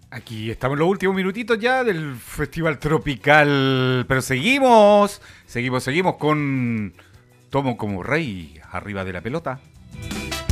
Aquí estamos en los últimos minutitos ya del Festival Tropical, pero seguimos con Tomo como Rey arriba de la pelota.